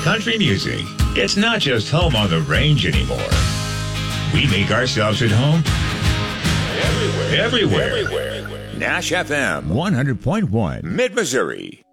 country music. It's not just home on the range anymore. We make ourselves at home everywhere. Nash FM 100.1, Mid-Missouri.